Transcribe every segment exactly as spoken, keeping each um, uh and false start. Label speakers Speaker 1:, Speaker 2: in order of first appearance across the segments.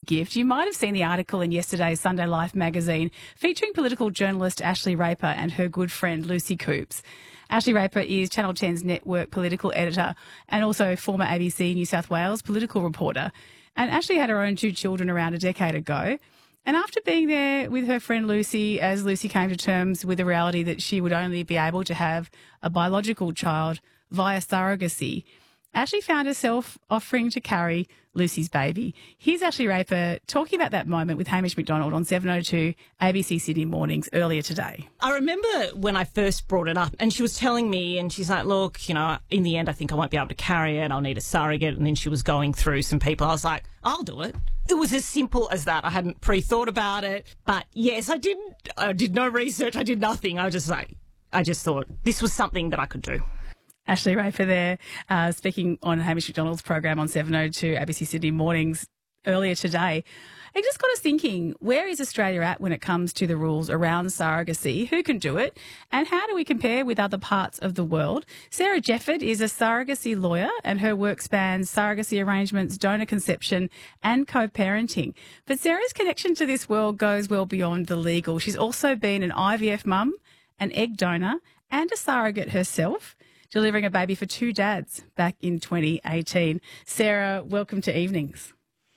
Speaker 1: gift. You might have seen the article in yesterday's Sunday Life magazine featuring political journalist Ashley Raper and her good friend Lucy Coops. Ashley Raper is Channel ten's network political editor and also former A B C New South Wales political reporter. And Ashley had her own two children around a decade ago. And after being there with her friend Lucy, as Lucy came to terms with the reality that she would only be able to have a biological child via surrogacy, Ashley found herself offering to carry Lucy's baby. Here's Ashley Raper talking about that moment with Hamish McDonald on seven oh two A B C Sydney Mornings earlier today.
Speaker 2: I remember when I first brought it up and she was telling me, and she's like, look, you know, in the end I think I won't be able to carry it, I'll need a surrogate. And then she was going through some people. I was like, I'll do it. It was as simple as that. I hadn't pre-thought about it. But yes, I didn't, I did no research, I did nothing. I was just like, I just thought this was something that I could do.
Speaker 1: Ashley Raper there, uh, speaking on Hamish McDonald's program on seven oh two A B C Sydney Mornings earlier today. It just got us thinking, where is Australia at when it comes to the rules around surrogacy? Who can do it? And how do we compare with other parts of the world? Sarah Jefford is a surrogacy lawyer and her work spans surrogacy arrangements, donor conception and co-parenting. But Sarah's connection to this world goes well beyond the legal. She's also been an I V F mum, an egg donor and a surrogate herself, delivering a baby for two dads back in twenty eighteen. Sarah, welcome to Evenings.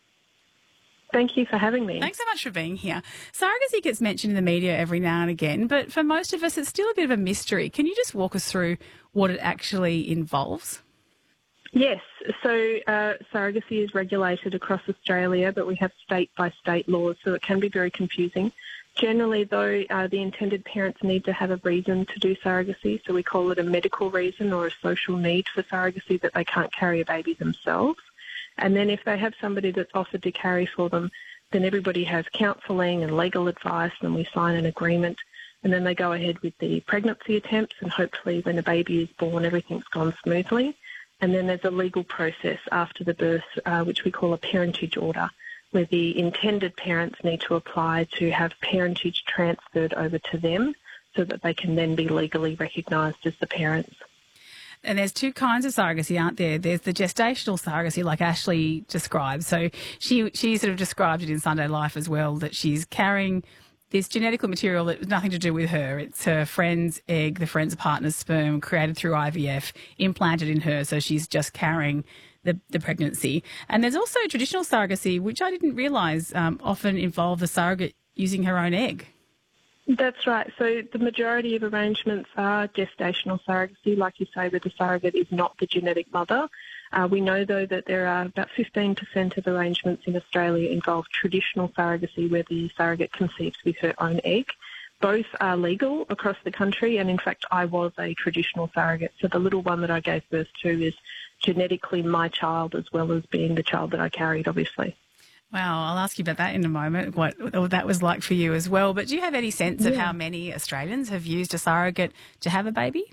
Speaker 3: Thank you for having me.
Speaker 1: Thanks so much for being here. Surrogacy gets mentioned in the media every now and again, but for most of us it's still a bit of a mystery. Can you just walk us through what it actually involves?
Speaker 3: Yes, so uh, surrogacy is regulated across Australia, but we have state-by-state laws, so it can be very confusing. Generally, though, uh, the intended parents need to have a reason to do surrogacy, so we call it a medical reason or a social need for surrogacy that they can't carry a baby themselves. And then if they have somebody that's offered to carry for them, then everybody has counselling and legal advice, and we sign an agreement, and then they go ahead with the pregnancy attempts, and hopefully when the baby is born, everything's gone smoothly. And then there's a legal process after the birth, uh, which we call a parentage order, where the intended parents need to apply to have parentage transferred over to them so that they can then be legally recognised as the parents.
Speaker 1: And there's two kinds of surrogacy, aren't there? There's the gestational surrogacy, like Ashley described. So she she sort of described it in Sunday Life as well, that she's carrying this genetical material that has nothing to do with her. It's her friend's egg, the friend's partner's sperm, created through I V F, implanted in her, so she's just carrying the, the pregnancy. And there's also traditional surrogacy, which I didn't realise um, often involve the surrogate using her own egg.
Speaker 3: That's right. So the majority of arrangements are gestational surrogacy, like you say, where the surrogate is not the genetic mother. Uh, we know, though, that there are about fifteen percent of arrangements in Australia involve traditional surrogacy, where the surrogate conceives with her own egg. Both are legal across the country, and in fact I was a traditional surrogate. So the little one that I gave birth to is genetically my child, as well as being the child that I carried, obviously.
Speaker 1: Wow, I'll ask you about that in a moment, what, what that was like for you as well. But do you have any sense of yeah. how many Australians have used a surrogate to have a baby?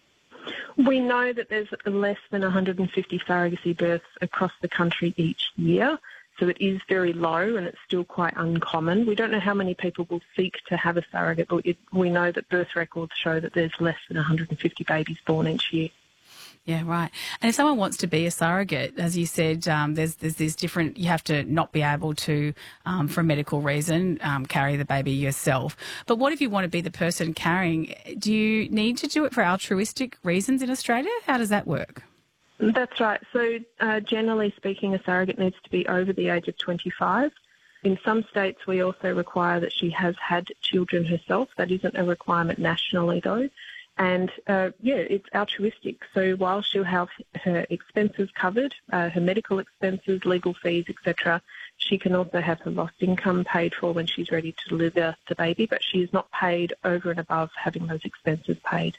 Speaker 3: We know that there's less than one hundred fifty surrogacy births across the country each year, so it is very low and it's still quite uncommon. We don't know how many people will seek to have a surrogate, but it, we know that birth records show that there's less than one hundred fifty babies born each year.
Speaker 1: Yeah, right. And if someone wants to be a surrogate, as you said, um, there's there's this different. You have to not be able to, um, for a medical reason, um, carry the baby yourself. But what if you want to be the person carrying? Do you need to do it for altruistic reasons in Australia? How does that work?
Speaker 3: That's right. So uh, generally speaking, a surrogate needs to be over the age of twenty-five. In some states, we also require that she has had children herself. That isn't a requirement nationally, though. And, uh, yeah, it's altruistic. So while she'll have her expenses covered, uh, her medical expenses, legal fees, et cetera, she can also have her lost income paid for when she's ready to deliver the baby, but she is not paid over and above having those expenses paid.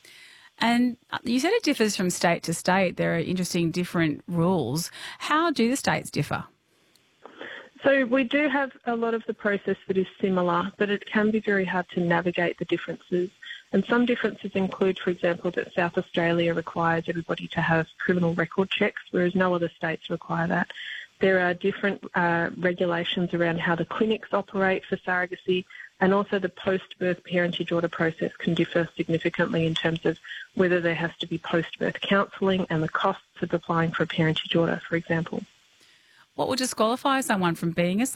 Speaker 1: And you said it differs from state to state. There are interesting different rules. How do the states differ?
Speaker 3: So we do have a lot of the process that is similar, but it can be very hard to navigate the differences. And some differences include, for example, that South Australia requires everybody to have criminal record checks, whereas no other states require that. There are different uh, regulations around how the clinics operate for surrogacy, and also the post-birth parentage order process can differ significantly in terms of whether there has to be post-birth counselling and the costs of applying for a parentage order, for example.
Speaker 1: What would disqualify someone from being a